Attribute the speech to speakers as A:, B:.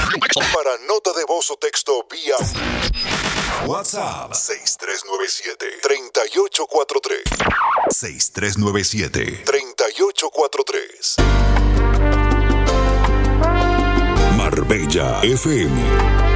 A: Para nota de voz o texto vía WhatsApp 6397-3843. 6397-3843. Marbella FM.